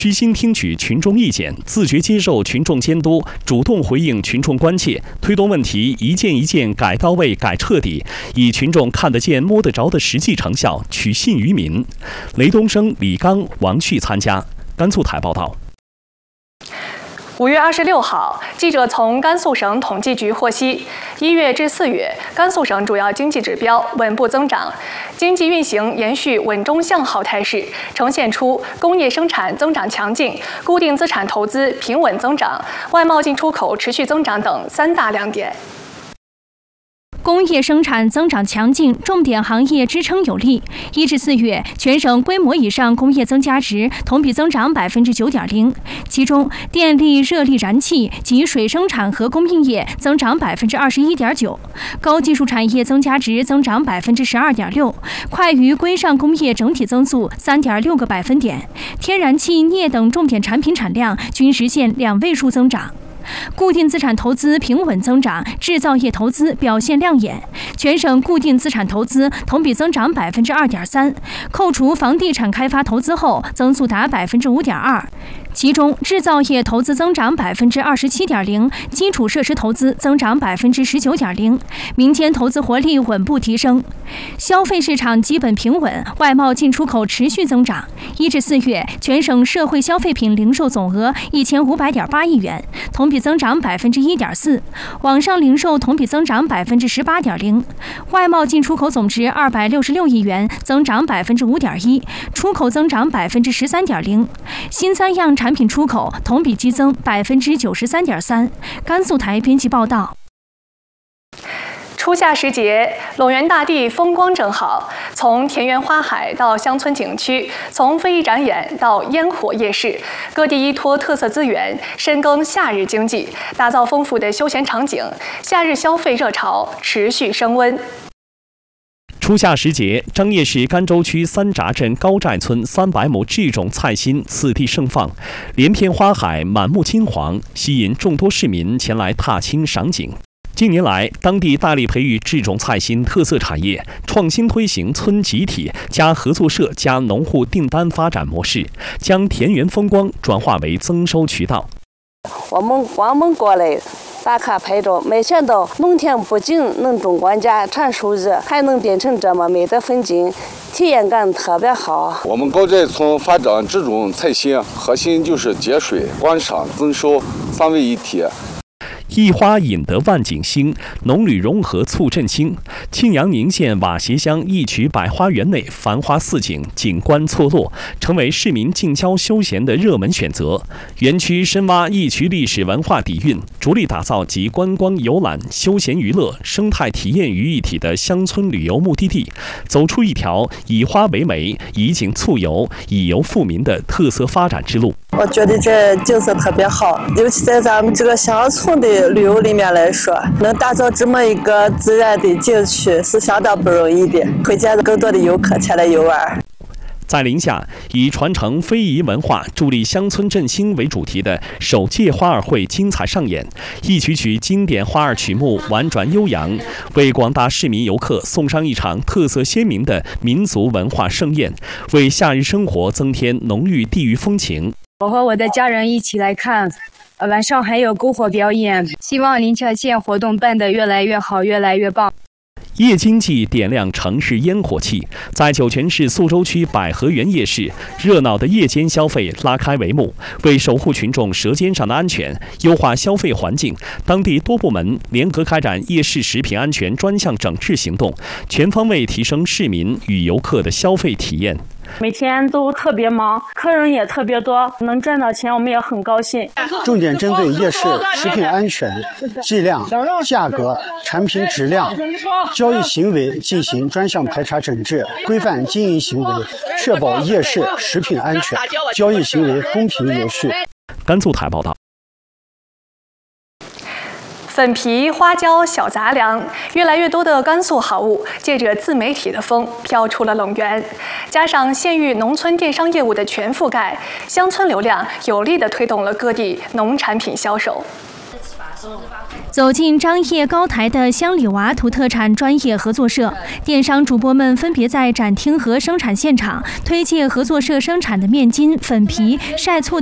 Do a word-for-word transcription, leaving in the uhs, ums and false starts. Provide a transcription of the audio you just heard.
虚心听取群众意见，自觉接受群众监督，主动回应群众关切，推动问题一件一件改到位、改彻底，以群众看得见、摸得着的实际成效取信于民。雷东升、李刚、王旭参加。甘肃台报道。 五月二十六号，记者从甘肃省统计局获悉，一月至四月，甘肃省主要经济指标稳步增长，经济运行延续稳中向好态势，呈现出工业生产增长强劲、固定资产投资平稳增长、外贸进出口持续增长等三大亮点。 工业生产增长强劲，重点行业支撑有力。一至四月，全省规模以上工业增加值同比增长百分之九点零，其中电力、热力燃气及水生产和供应业增长百分之二十一点九，高技术产业增加值增长百分之十二点六，快于规上工业整体增速三点六个百分点。天然气、镍等重点产品产量均实现两位数增长。固定资产投资平稳增长，制造业投资表现亮眼。全省固定资产投资同比增长百分之二点三，扣除房地产开发投资后，增速达百分之五点二。其中，制造业投资增长百分之二十七点零，基础设施投资增长百分之十九点零，民间投资活力稳步提升。消费市场基本平稳，外贸进出口持续增长。一至四月，全省社会消费品零售总额一千五百点八亿元，同比增长百分之一点四，网上零售同比增长百分之十八点零，外贸进出口总值二百六十六亿元，增长百分之五点一，出口增长百分之十三点零，新三样产品出口同比激增百分之九十三点三。甘肃台编辑报道。 初夏时节，陇源大地风光正好，从田园花海到乡村景区，从非遗展演到烟火夜市，各地依托特色资源，深耕夏日经济，打造丰富的休闲场景，夏日消费热潮持续升温。 初夏时节，张掖市甘州区三闸镇高寨村三百亩制种菜心此地盛放，连片花海满目金黄，吸引众多市民前来踏青赏景。近年来，当地大力培育制种菜心特色产业，创新推行村集体加合作社加农户订单发展模式，将田园风光转化为增收渠道。 我们光们过来打卡拍照，没想到农田不仅能种庄稼产收入，还能变成这么美的风景，体验感特别好。 我们高寨村发展制种菜心，核心就是节水、观赏、增收三位一体。 一花引得万景兴，农旅融合促振兴。庆阳宁县瓦协乡一曲百花园内繁花似锦，景观错落，成为市民近郊休闲的热门选择。园区深挖一曲历史文化底蕴，着力打造集观光游览、休闲娱乐、生态体验于一体的乡村旅游目的地，走出一条以花为媒、以景促游、以游富民的特色发展之路。 我觉得这景色特别好，尤其在咱们这个乡村的旅游里面来说，能打造这么一个自然的景区是相当不容易的，推荐更多的游客前来游玩。 在临夏，以传承非遗文化、助力乡村振兴为主题的首届花儿会精彩上演，一曲曲经典花儿曲目婉转悠扬，为广大市民游客送上一场特色鲜明的民族文化盛宴，为夏日生活增添浓郁地域风情。 我和我的家人一起来看，晚上还有篝火表演，希望临夏县活动办得越来越好，越来越棒。 夜经济点亮城市烟火气，在酒泉市苏州区百合园夜市，热闹的夜间消费拉开帷幕。为守护群众舌尖上的安全，优化消费环境，当地多部门联合开展夜市食品安全专项整治行动，全方位提升市民与游客的消费体验。 每天都特别忙，客人也特别多，能赚到钱我们也很高兴。 重点针对夜市食品安全、剂量、价格、产品质量、交易行为进行专项排查整治，规范经营行为，确保夜市食品安全、交易行为公平有序。 甘肃台报道。 粉皮、花椒、小杂粮，越来越多的甘肃好物借着自媒体的风飘出了陇源，加上县域农村电商业务的全覆盖，乡村流量有力地推动了各地农产品销售。 走进张掖高台的香里娃土特产专业合作社，电商主播们分别在展厅和生产现场推介合作社生产的面筋、粉皮、晒醋